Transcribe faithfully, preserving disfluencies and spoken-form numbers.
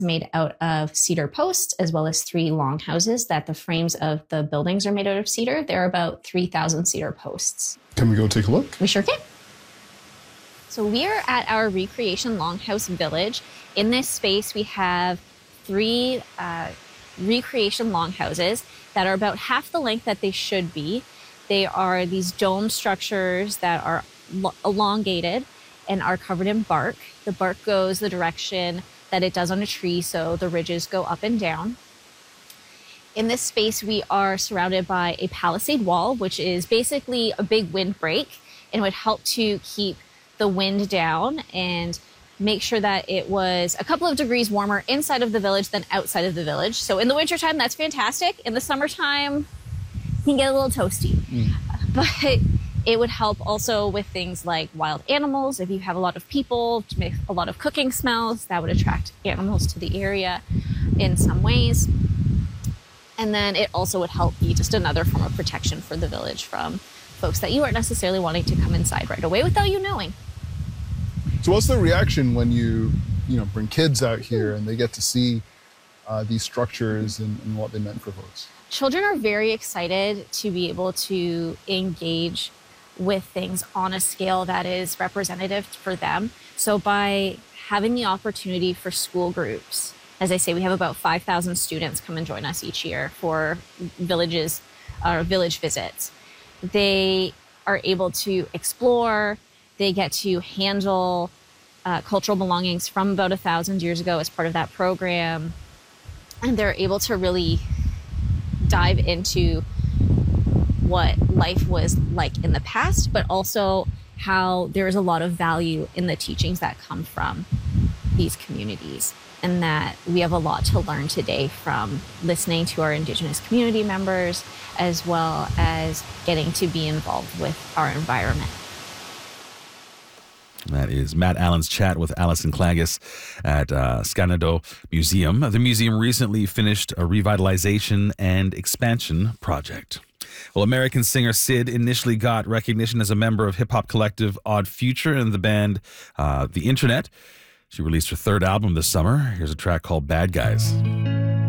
made out of cedar posts, as well as three longhouses that the frames of the buildings are made out of cedar. There are about three thousand cedar posts. Can we go take a look? We sure can. So we are at our Recreation Longhouse Village. In this space, we have three uh, recreation longhouses that are about half the length that they should be. They are these dome structures that are lo- elongated and are covered in bark. The bark goes the direction that it does on a tree, so the ridges go up and down. In this space, we are surrounded by a palisade wall, which is basically a big windbreak, and would help to keep the wind down and make sure that it was a couple of degrees warmer inside of the village than outside of the village. So in the wintertime, that's fantastic. In the summertime, you can get a little toasty. Mm. But it would help also with things like wild animals. If you have a lot of people, to make a lot of cooking smells, that would attract animals to the area in some ways. And then it also would help be just another form of protection for the village from folks that you aren't necessarily wanting to come inside right away without you knowing. So what's the reaction when you, you know, bring kids out here and they get to see uh, these structures and, and what they meant for folks? Children are very excited to be able to engage with things on a scale that is representative for them. So by having the opportunity for school groups, as I say, we have about five thousand students come and join us each year for villages or village visits. They are able to explore. They get to handle uh, cultural belongings from about a thousand years ago as part of that program. And they're able to really dive into what life was like in the past, but also how there is a lot of value in the teachings that come from these communities, and that we have a lot to learn today from listening to our Indigenous community members, as well as getting to be involved with our environment. That is Matt Allen's chat with Alison Klages at uh, Scanado Museum. The museum recently finished a revitalization and expansion project. Well, American singer Syd initially got recognition as a member of hip-hop collective Odd Future and the band uh, The Internet. She released her third album this summer. Here's a track called Bad Guys.